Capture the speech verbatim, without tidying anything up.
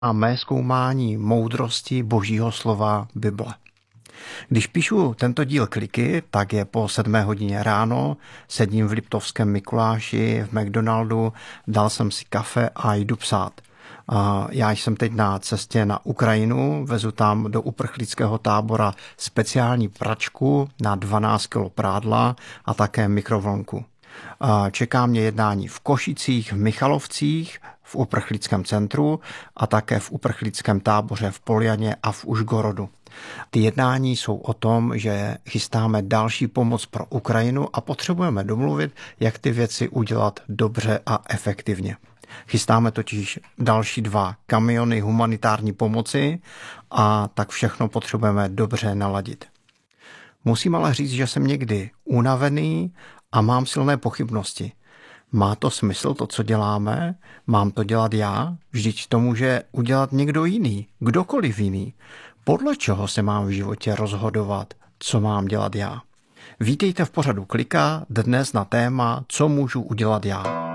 a mé zkoumání moudrosti Božího slova Bible. Když píšu tento díl Kliky, tak je po sedmé hodině ráno, sedím v Liptovském Mikuláši v McDonaldu, dal jsem si kafe a jdu psát. Já jsem teď na cestě na Ukrajinu, vezu tam do uprchlického tábora speciální pračku na dvanáct kilo prádla a také mikrovlnku. Čeká mě jednání v Košicích, v Michalovcích, v uprchlickém centru a také v uprchlickém táboře v Poljaně a v Užgorodu. Ty jednání jsou o tom, že chystáme další pomoc pro Ukrajinu a potřebujeme domluvit, jak ty věci udělat dobře a efektivně. Chystáme totiž další dva kamiony humanitární pomoci a tak všechno potřebujeme dobře naladit. Musím ale říct, že jsem někdy unavený a mám silné pochybnosti. Má to smysl, to, co děláme? Mám to dělat já? Vždyť to může udělat někdo jiný, kdokoliv jiný. Podle čeho se mám v životě rozhodovat, co mám dělat já? Vítejte v pořadu Klika, dnes na téma, co můžu udělat já.